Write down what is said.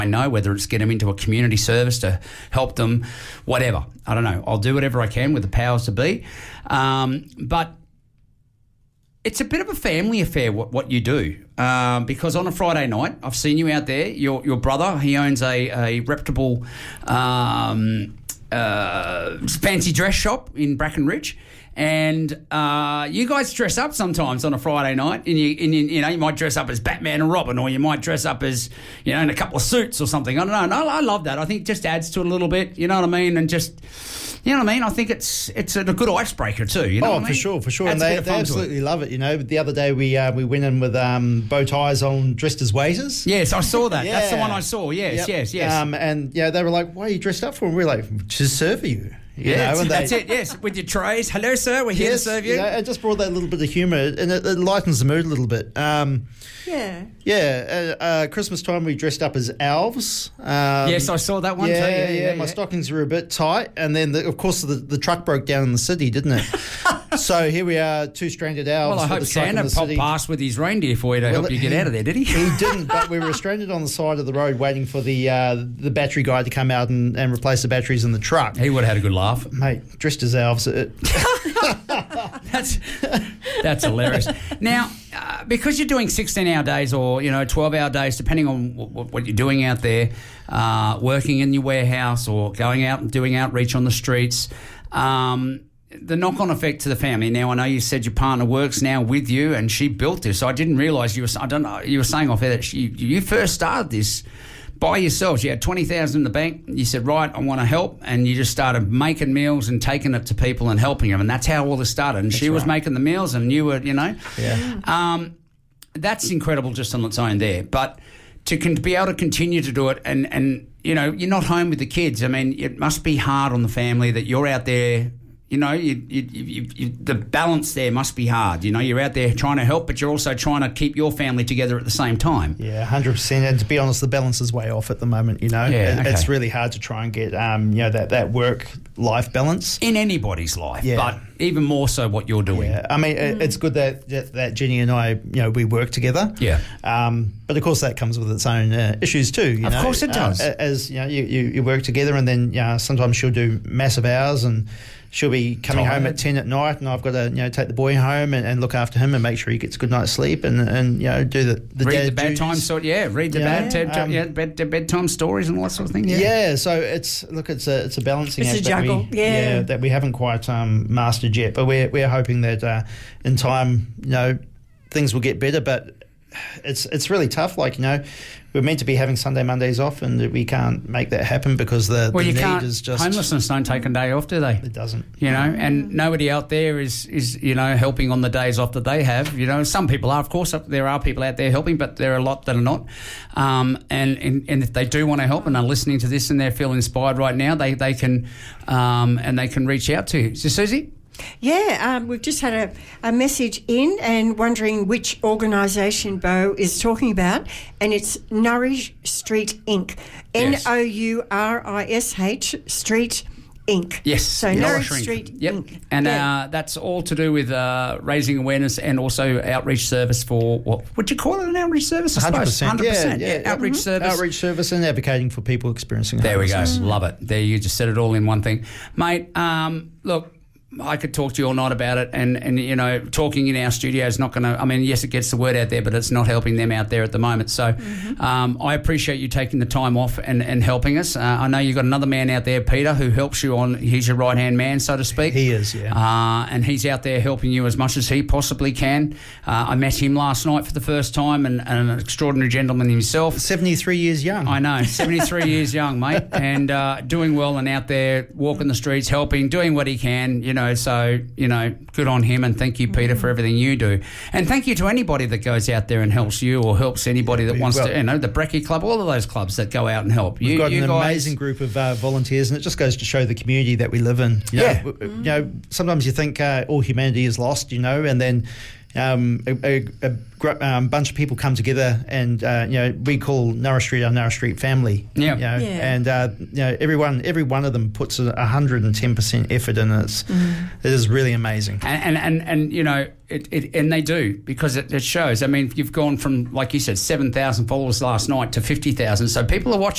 I know, whether it's get them into a community service to help them, whatever. I don't know. I'll do whatever I can with the powers to be. But it's a bit of a family affair what you do, because on a Friday night, I've seen you out there. Your brother, he owns a reputable fancy dress shop in Brackenridge, and you guys dress up sometimes on a Friday night, and you might dress up as Batman and Robin, or you might dress up as in a couple of suits or something. I don't know. And I love that. I think it just adds to it a little bit. You know what I mean? And just. You know what I mean? I think it's a good icebreaker too. You know what I mean? For sure. And they absolutely love it. The other day we went in with bow ties on, dressed as waiters. Yes, I saw that. Yeah. That's the one I saw. Yes, yes. And they were like, "What are you dressed up for?" And we're like, "To serve you." That's it. Yes, with your trays. Hello, sir. We're here to serve you. It just brought that little bit of humour, and it lightens the mood a little bit. Christmas time we dressed up as elves. Yes, I saw that one too. Yeah. My stockings were a bit tight, and then of course the truck broke down in the city, didn't it? So here we are, two stranded elves. Well, I hope Santa popped past with his reindeer for you to help you get out of there, did he? He didn't, but we were stranded on the side of the road waiting for the battery guy to come out and replace the batteries in the truck. He would have had a good laugh. Mate, dressed as elves. That's hilarious. Now, because you're doing 16-hour days or 12-hour days, depending on what you're doing out there, working in your warehouse or going out and doing outreach on the streets, the knock-on effect to the family. Now, I know you said your partner works now with you, and she built this. I didn't realise you were saying off air that you first started this by yourselves. You had $20,000 in the bank. You said, right, I want to help, and you just started making meals and taking it to people and helping them, and that's how all this started. And she was making the meals, and you were, that's incredible just on its own there. But to be able to continue to do it, and you're not home with the kids. I mean, it must be hard on the family that you're out there. The balance there must be hard. You're out there trying to help, but you're also trying to keep your family together at the same time. Yeah, 100%. And to be honest, the balance is way off at the moment. It's really hard to try and get that work-life balance in anybody's life, but even more so what you're doing. Yeah, I mean, it's good that Jenny and I, we work together. Yeah. But of course, that comes with its own issues too. Of course, it does. As you work together, and then sometimes she'll do massive hours and. She'll be coming home at 10 at night, and I've got to take the boy home and look after him and make sure he gets a good night's sleep and do the read the bedtime read the bedtime stories and all that sort of thing. So it's a balancing act. It's a juggle. That we haven't quite mastered yet, but we're hoping that in time things will get better, but it's really tough. We're meant to be having Sunday, Mondays off, and we can't make that happen because the need is just... Homelessness don't take a day off, do they? It doesn't. And nobody out there is helping on the days off that they have. Some people are, of course. There are people out there helping, but there are a lot that are not. And if they do want to help and are listening to this and they feel inspired right now, they can and they can reach out to you. So, Susie? Yeah, we've just had a message in and wondering which organisation Bo is talking about, and it's Nourish Street Inc. Yes. Nourish Street Inc. Yes. So Nourish Street Inc. And that's all to do with raising awareness and also outreach service for, what would you call it, an outreach service? 100%. 100%. Yeah. Outreach service. Outreach service and advocating for people experiencing homelessness. There we go. Love it. There, you just said it all in one thing. Mate, look, I could talk to you all night about it, and talking in our studio is not going to... I mean, yes, it gets the word out there, but it's not helping them out there at the moment. So I appreciate you taking the time off and helping us. I know you've got another man out there, Peter, who helps you on... He's your right-hand man, so to speak. He is, yeah. And he's out there helping you as much as he possibly can. I met him last night for the first time, and an extraordinary gentleman himself. 73 years young. I know, 73 years young, mate, and doing well and out there, walking the streets, helping, doing what he can, So, good on him, and thank you, Peter, for everything you do. And thank you to anybody that goes out there and helps you or helps anybody that wants to, the Brekkie Club, all of those clubs that go out and help. We've got an amazing group of volunteers, and it just goes to show the community that we live in. Sometimes you think all humanity is lost, and then bunch of people come together, and we call Norris Street our Norris Street family. Yeah. And every one of them puts 110% effort in it. It is really amazing. And and they do, because it shows. I mean, you've gone from, like you said, 7,000 followers last night to 50,000. So people are watching